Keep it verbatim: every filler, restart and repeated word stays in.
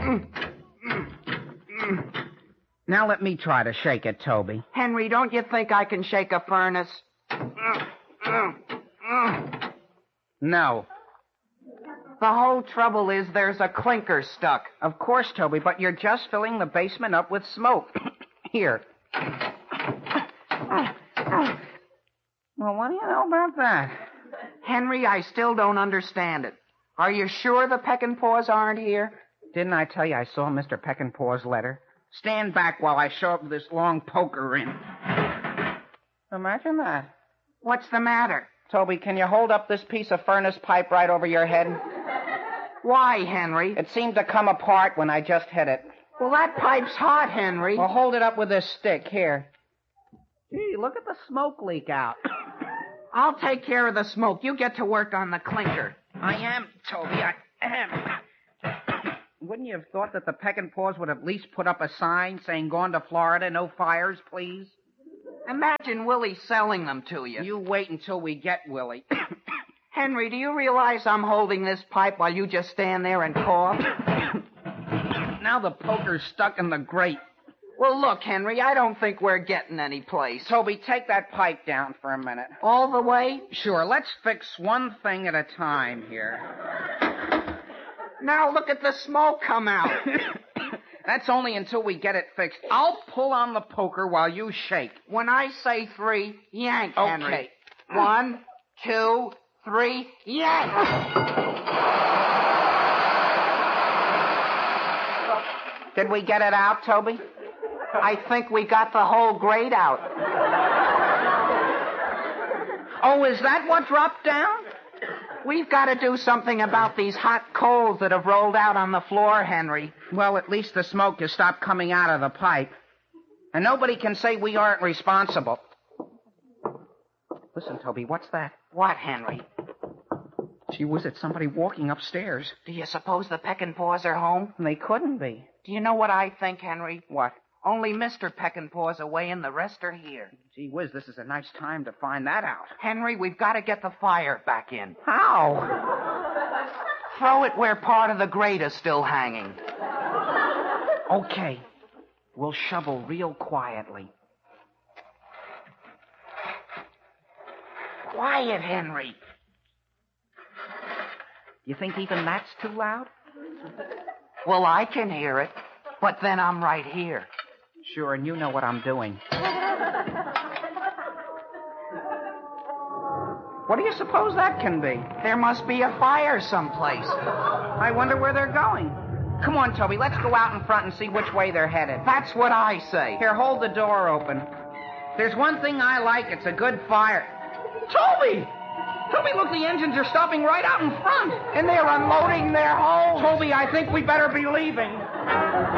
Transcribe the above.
Now let me try to shake it, Toby. Henry, don't you think I can shake a furnace? No. The whole trouble is there's a clinker stuck. Of course, Toby, but you're just filling the basement up with smoke. Here. Well, what do you know about that? Henry, I still don't understand it. Are you sure the Peckinpahs aren't here? Didn't I tell you I saw Mister Peckinpah's letter? Stand back while I show up this long poker in. Imagine that. What's the matter? Toby, can you hold up this piece of furnace pipe right over your head? Why, Henry? It seemed to come apart when I just hit it. Well, that pipe's hot, Henry. Well, hold it up with this stick. Here. Gee, look at the smoke leak out. I'll take care of the smoke. You get to work on the clinker. I am, Toby. I am. Wouldn't you have thought that the Peckinpahs would at least put up a sign saying, "Gone to Florida, no fires, please"? Imagine Willie selling them to you. You wait until we get Willie. Henry, do you realize I'm holding this pipe while you just stand there and cough? Now the poker's stuck in the grate. Well, look, Henry, I don't think we're getting any place. Toby, take that pipe down for a minute. All the way? Sure, let's fix one thing at a time here. Now look at the smoke come out. That's only until we get it fixed. I'll pull on the poker while you shake. When I say three, yank, Okay. Henry. One, two, three, yank! Did we get it out, Toby? I think we got the whole grate out. Oh, is that what dropped down? We've got to do something about these hot coals that have rolled out on the floor, Henry. Well, at least the smoke has stopped coming out of the pipe. And nobody can say we aren't responsible. Listen, Toby, what's that? What, Henry? Gee whiz, it's somebody walking upstairs. Do you suppose the Peckinpahs are home? They couldn't be. Do you know what I think, Henry? What? Only Mister Peckinpah's away and the rest are here. Gee whiz, this is a nice time to find that out. Henry, we've got to get the fire back in. How? Throw it where part of the grate is still hanging. Okay. We'll shovel real quietly. Quiet, Henry. You think even that's too loud? Well, I can hear it, but then I'm right here. Sure, and you know what I'm doing. What do you suppose that can be? There must be a fire someplace. I wonder where they're going. Come on, Toby, let's go out in front and see which way they're headed. That's what I say. Here, hold the door open. There's one thing I like, it's a good fire. Toby! Toby, look, the engines are stopping right out in front. And they're unloading their hose. Toby, I think we better be leaving.